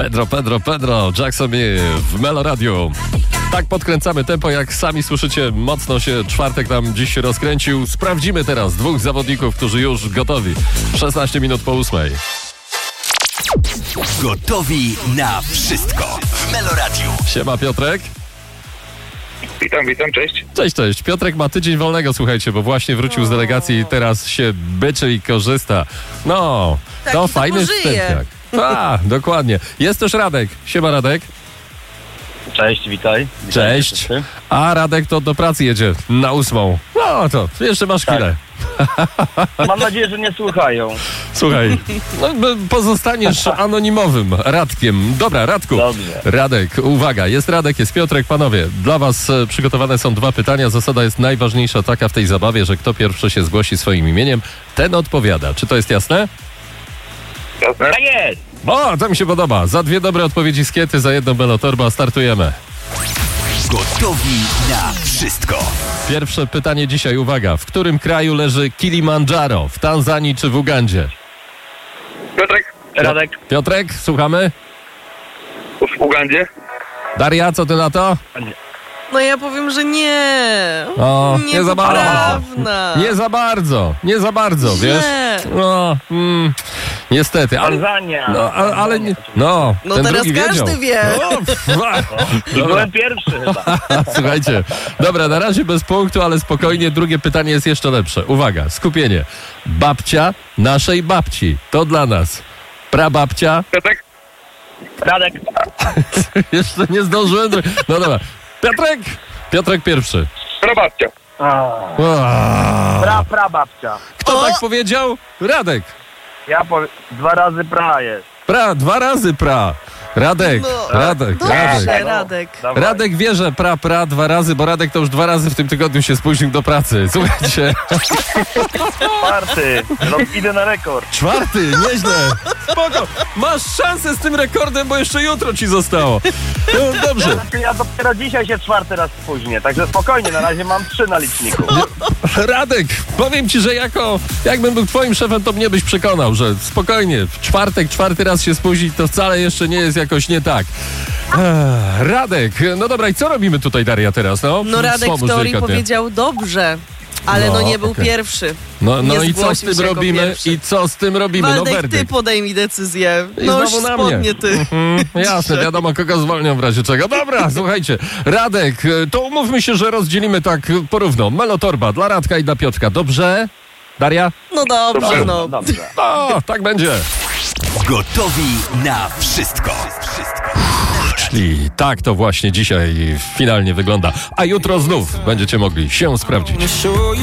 Pedro, Jackson w Melo Radio. Tak podkręcamy tempo, jak sami słyszycie, mocno się czwartek nam dziś się rozkręcił. Sprawdzimy teraz dwóch zawodników, którzy już gotowi. 16 minut po 8. Gotowi na wszystko w Melo Radio. Siema Piotrek. Witam, cześć. Cześć. Piotrek ma tydzień wolnego, słuchajcie, bo właśnie wrócił z delegacji i teraz się byczy i korzysta. No, to fajny wstępniak. Dokładnie. Jest też Radek. Siema Radek. Cześć, witaj. Cześć. A Radek to do pracy jedzie na 8. No to jeszcze masz chwilę. Mam nadzieję, że nie słuchają. Słuchaj, pozostaniesz anonimowym Radkiem. Dobra, Radku. Dobrze. Radek, uwaga, jest Radek, jest Piotrek. Panowie, dla was przygotowane są 2 pytania. Zasada jest najważniejsza taka w tej zabawie, że kto pierwszy się zgłosi swoim imieniem, ten odpowiada. Czy to jest jasne? Jasne? Tak jest! O, to mi się podoba. Za 2 dobre odpowiedzi z Kiety, za 1 Belotorba. Startujemy. Gotowi na wszystko. Pierwsze pytanie dzisiaj, uwaga. W którym kraju leży Kilimandżaro? W Tanzanii czy w Ugandzie? Piotrek, Radek. Piotrek, słuchamy? w Ugandzie. Daria, co ty na to? No ja powiem, że nie. O, nie za bardzo. Niepoprawna. Nie za bardzo, wiesz? No, niestety. Tanzania. No, ale nie. No No ten teraz drugi każdy wiedział. I byłem pierwszy chyba. Słuchajcie, dobra, na razie bez punktu, ale spokojnie, drugie pytanie jest jeszcze lepsze. Uwaga, skupienie. Babcia naszej babci. To dla nas. Prababcia. Piotrek, Radek. Jeszcze nie zdążyłem. No dobra. Piotrek pierwszy. prababcia. Prababcia. Kto tak powiedział? Radek. Ja powiem, 2 razy jest. 2 razy pra. Radek. Dobrze, Radek. Dawaj. Radek wie, że pra 2 razy, bo Radek to już 2 razy w tym tygodniu się spóźnił do pracy. Słuchajcie. 4. No, idę na rekord. 4, nieźle. Spoko. Masz szansę z tym rekordem, bo jeszcze jutro ci zostało. No, dobrze. Ja dopiero dzisiaj się 4 raz spóźnię, także spokojnie, na razie mam 3 na liczniku. Radek, powiem ci, że jakbym był twoim szefem, to mnie byś przekonał, że spokojnie, w czwartek 4 raz się spóźnić, to wcale jeszcze nie jest jakoś nie tak. Radek, no dobra, i co robimy tutaj, Daria, teraz? No Radek w teorii powiedział dobrze, ale no nie był pierwszy. No Nie i co z tym robimy? pierwszy. I co z tym robimy? Waldek, No werdykt. ty podejmij decyzję. I No już znowu na mnie. spodnie ty. Jasne, wiadomo, kogo zwolnią w razie czego. Dobra, słuchajcie, Radek, to umówmy się, że rozdzielimy tak porówno. Melotorba dla Radka i dla Piotrka. Dobrze? Daria? No dobrze, no. Dobrze. No, tak będzie. Gotowi na wszystko. I tak to właśnie dzisiaj finalnie wygląda. A jutro znów będziecie mogli się sprawdzić.